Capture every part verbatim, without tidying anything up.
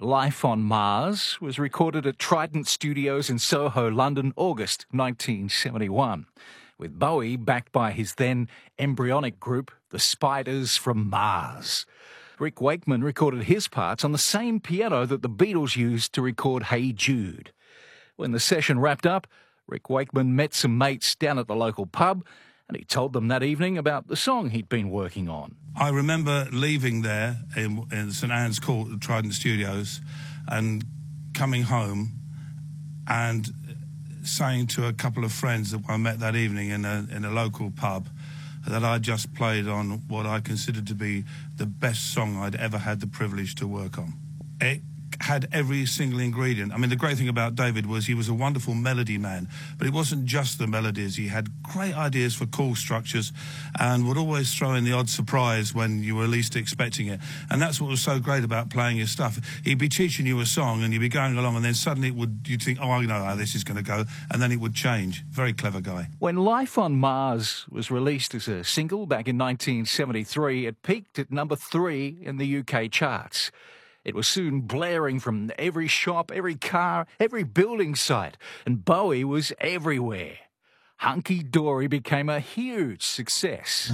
Life on Mars was recorded at Trident Studios in Soho, London, August nineteen seventy-one, with Bowie backed by his then embryonic group, the Spiders from Mars. Rick Wakeman recorded his parts on the same piano that the Beatles used to record Hey Jude. When the session wrapped up, Rick Wakeman met some mates down at the local pub, and he told them that evening about the song he'd been working on. I remember leaving there in, in St Anne's Court at Trident Studios and coming home and saying to a couple of friends that I met that evening in a, in a local pub that I just played on what I considered to be the best song I'd ever had the privilege to work on. It had every single ingredient. I mean, the great thing about David was he was a wonderful melody man, but it wasn't just the melodies. He had great ideas for chord structures and would always throw in the odd surprise when you were least expecting it. And that's what was so great about playing his stuff. He'd be teaching you a song and you'd be going along and then suddenly it would, you'd think, oh, I know how this is going to go, and then it would change. Very clever guy. When Life on Mars was released as a single back in nineteen seventy-three, it peaked at number three in the U K charts. It was soon blaring from every shop, every car, every building site, and Bowie was everywhere. Hunky Dory became a huge success.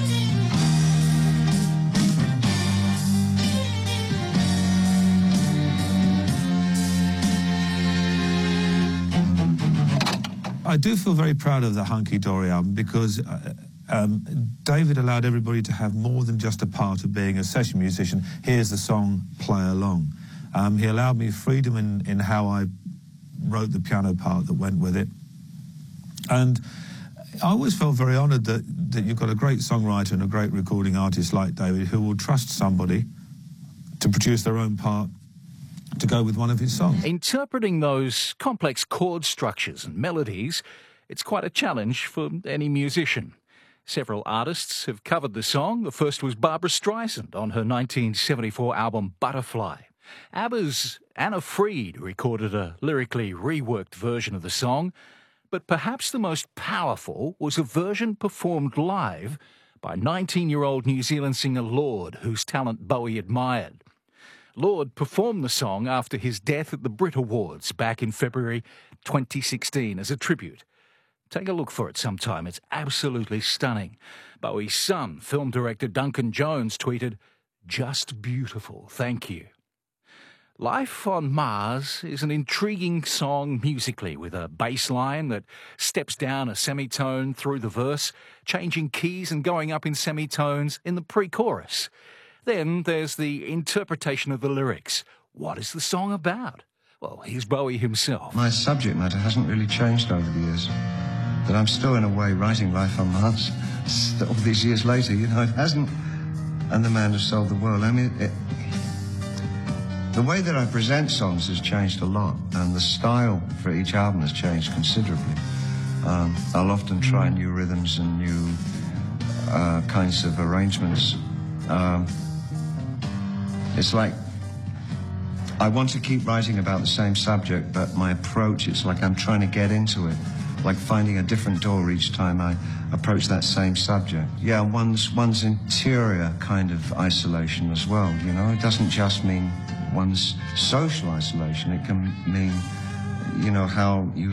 I do feel very proud of the Hunky Dory album because uh, um, David allowed everybody to have more than just a part of being a session musician. Here's the song, play along. Um, he allowed me freedom in, in how I wrote the piano part that went with it. And I always felt very honoured that, that you've got a great songwriter and a great recording artist like David who will trust somebody to produce their own part to go with one of his songs. Interpreting those complex chord structures and melodies, it's quite a challenge for any musician. Several artists have covered the song. The first was Barbra Streisand on her nineteen seventy-four album Butterfly. ABBA's Anna Fried recorded a lyrically reworked version of the song, but perhaps the most powerful was a version performed live by nineteen-year-old New Zealand singer Lorde, whose talent Bowie admired. Lorde performed the song after his death at the Brit Awards back in February twenty sixteen as a tribute. Take a look for it sometime. It's absolutely stunning. Bowie's son, film director Duncan Jones, tweeted, "Just beautiful, thank you." Life on Mars is an intriguing song musically, with a bass line that steps down a semitone through the verse, changing keys and going up in semitones in the pre-chorus. Then there's the interpretation of the lyrics. What is the song about? Well, here's Bowie himself. My subject matter hasn't really changed over the years. That I'm still, in a way, writing Life on Mars all these years later. You know, it hasn't. And The Man Who Sold the World. I mean, it, the way that I present songs has changed a lot, and the style for each album has changed considerably. Um, I'll often try new rhythms and new uh, kinds of arrangements. Um, it's like I want to keep writing about the same subject, but my approach, it's like I'm trying to get into it, like finding a different door each time I approach that same subject. Yeah, one's, one's interior kind of isolation as well, you know? It doesn't just mean one's social isolation. It can mean, you know, how you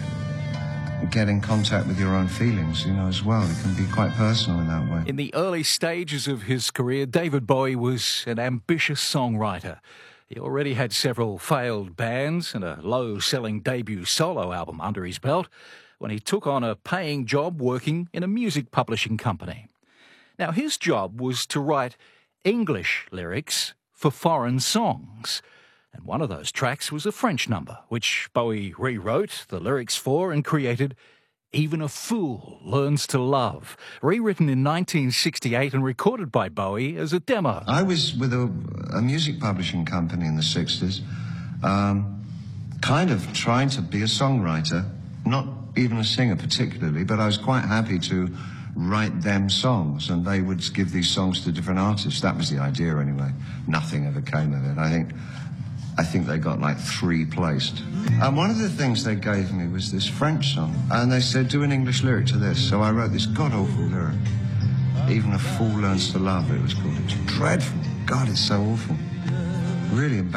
get in contact with your own feelings, you know, as well. It can be quite personal in that way. In the early stages of his career, David Bowie was an ambitious songwriter. He already had several failed bands and a low-selling debut solo album under his belt when he took on a paying job working in a music publishing company. Now, his job was to write English lyrics for foreign songs, and one of those tracks was a French number, which Bowie rewrote the lyrics for and created Even a Fool Learns to Love, rewritten in nineteen sixty-eight and recorded by Bowie as a demo. I was with a, a music publishing company in the sixties, um, kind of trying to be a songwriter, not even a singer particularly, but I was quite happy to write them songs, and they would give these songs to different artists. That was the idea anyway. Nothing ever came of it. I think I think they got like three placed. And one of the things they gave me was this French song, and they said, do an English lyric to this. So I wrote this god-awful lyric. Even a Fool Learns to Love, it was called. It's dreadful. God, it's so awful. Really embarrassing.